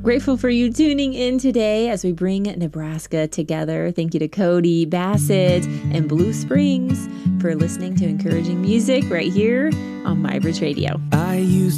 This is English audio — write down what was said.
Grateful for you tuning in today as we bring Nebraska together. Thank you to Cody Bassett and Blue Springs for listening to encouraging music right here on MyBridge Radio. I used